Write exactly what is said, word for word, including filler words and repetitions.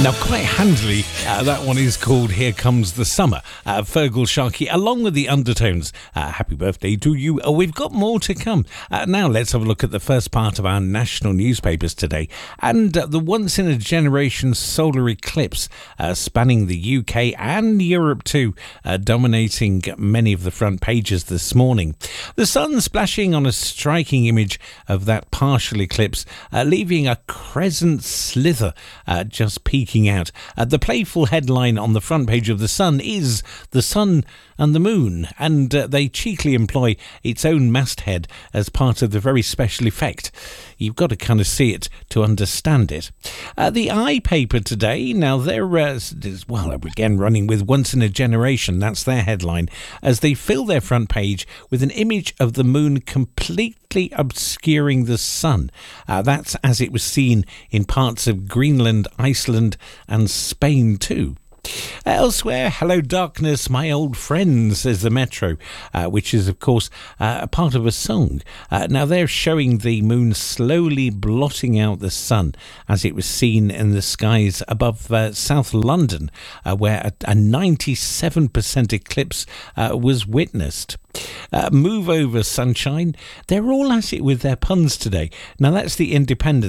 Now, quite handily, uh, that one is called Here Comes the Summer. Uh, Fergal Sharkey, along with the Undertones. Uh, happy birthday to you. Uh, we've got more to come. Uh, now, let's have a look at the first part of our national newspapers today. And uh, the once-in-a-generation solar eclipse uh, spanning the U K and Europe too, uh, dominating many of the front pages this morning. The sun splashing on a striking image of that partial eclipse, uh, leaving a crescent slither uh, just peeking out. Uh, the playful headline on the front page of The Sun is The Sun and the Moon, and uh, they cheekily employ its own masthead as part of the very special effect. You've got to kind of see it to understand it. Uh, the I paper today, now they're, uh, well, again running with Once in a Generation, that's their headline, as they fill their front page with an image of the moon completely obscuring the sun. Uh, that's as it was seen in parts of Greenland, Iceland and Spain too. Elsewhere, hello darkness, my old friend, says the Metro, uh, which is, of course, uh, a part of a song. Uh, now, they're showing the moon slowly blotting out the sun as it was seen in the skies above uh, South London, uh, where a, a ninety-seven percent eclipse uh, was witnessed. Uh, move over sunshine. They're all at it with their puns today. Now, that's the Independent.